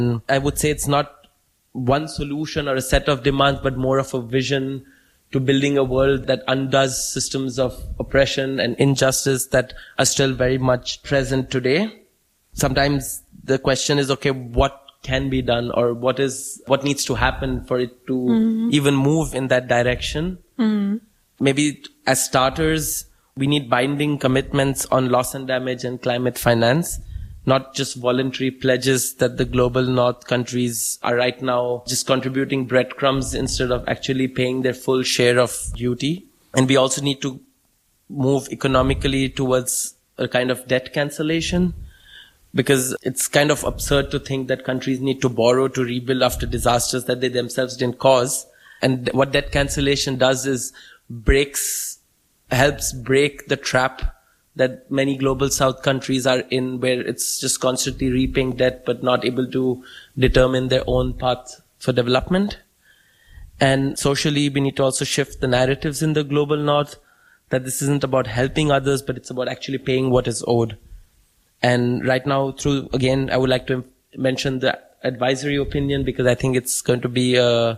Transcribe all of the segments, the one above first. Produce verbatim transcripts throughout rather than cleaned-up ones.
I would say it's not one solution or a set of demands, but more of a vision to building a world that undoes systems of oppression and injustice that are still very much present today. Sometimes the question is, okay, what can be done, or what is, what needs to happen for it to mm-hmm. even move in that direction? Mm-hmm. Maybe as starters, we need binding commitments on loss and damage and climate finance, not just voluntary pledges that the global north countries are right now just contributing breadcrumbs instead of actually paying their full share of duty. And we also need to move economically towards a kind of debt cancellation, because it's kind of absurd to think that countries need to borrow to rebuild after disasters that they themselves didn't cause. And what debt cancellation does is breaks, helps break the trap that many global south countries are in, where it's just constantly repaying debt but not able to determine their own path for development. And socially, we need to also shift the narratives in the global north, that this isn't about helping others, but it's about actually paying what is owed. And right now, through, again, I would like to mention the advisory opinion, because I think it's going to be a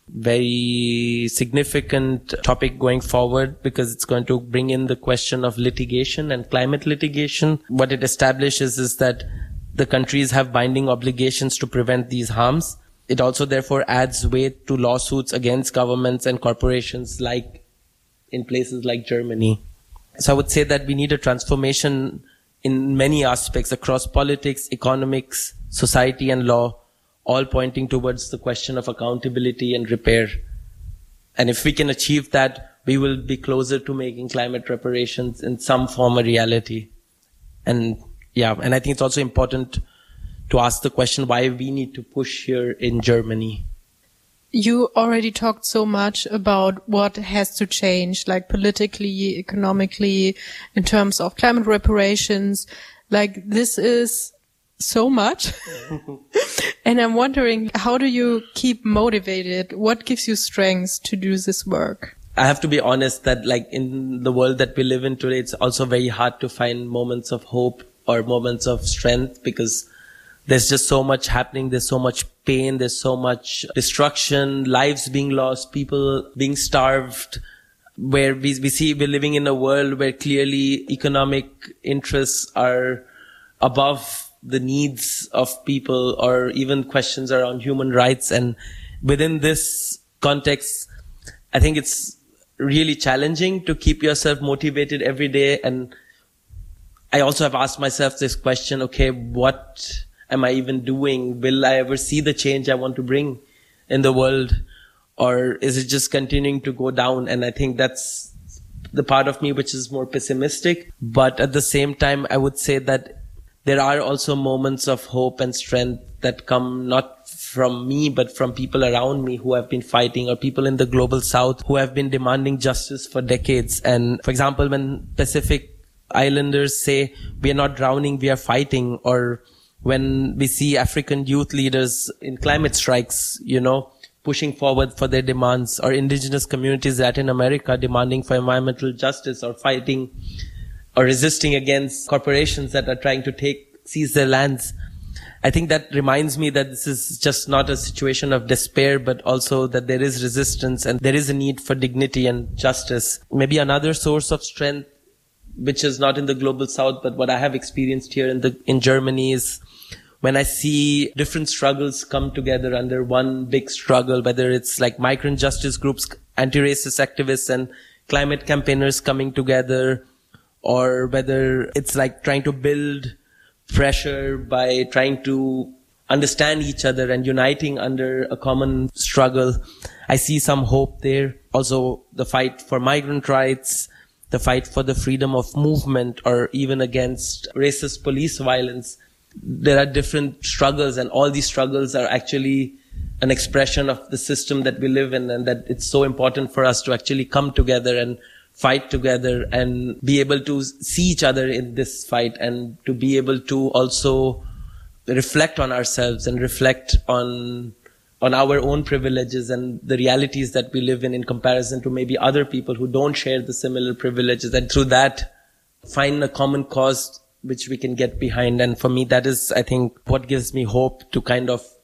very significant topic going forward, because it's going to bring in the question of litigation and climate litigation. What it establishes is that the countries have binding obligations to prevent these harms. It also therefore adds weight to lawsuits against governments and corporations, like in places like Germany. So I would say that we need a transformation in many aspects across politics, economics, society and law, all pointing towards the question of accountability and repair. And if we can achieve that, we will be closer to making climate reparations in some form a reality. And yeah, and I think it's also important to ask the question why we need to push here in Germany. You already talked so much about what has to change, like politically, economically, in terms of climate reparations. Like, this is so much. And I'm wondering, how do you keep motivated? What gives you strength to do this work? I have to be honest that, like, in the world that we live in today, it's also very hard to find moments of hope or moments of strength, because there's just so much happening. There's so much pain. There's so much destruction, lives being lost, people being starved, where we, we see we're living in a world where clearly economic interests are above the needs of people, or even questions around human rights. And within this context, I think it's really challenging to keep yourself motivated every day. And I also have asked myself this question, okay, what am I even doing? Will I ever see the change I want to bring in the world? Or is it just continuing to go down? And I think that's the part of me which is more pessimistic. But at the same time, I would say that there are also moments of hope and strength that come not from me, but from people around me who have been fighting, or people in the global south who have been demanding justice for decades. And for example, when Pacific Islanders say, we are not drowning, we are fighting, or when we see African youth leaders in climate strikes, you know, pushing forward for their demands, or indigenous communities in Latin America demanding for environmental justice, or fighting or resisting against corporations that are trying to take, seize their lands. I think that reminds me that this is just not a situation of despair, but also that there is resistance and there is a need for dignity and justice. Maybe another source of strength, which is not in the global south, but what I have experienced here in the, in Germany, is when I see different struggles come together under one big struggle, whether it's like migrant justice groups, anti-racist activists and climate campaigners coming together, or whether it's like trying to build pressure by trying to understand each other and uniting under a common struggle. I see some hope there. Also, the fight for migrant rights, the fight for the freedom of movement, or even against racist police violence. There are different struggles, and all these struggles are actually an expression of the system that we live in, and that it's so important for us to actually come together and fight together and be able to see each other in this fight, and to be able to also reflect on ourselves and reflect on on our own privileges and the realities that we live in in comparison to maybe other people who don't share the similar privileges, and through that find a common cause which we can get behind. And for me, that is, I think, what gives me hope to kind of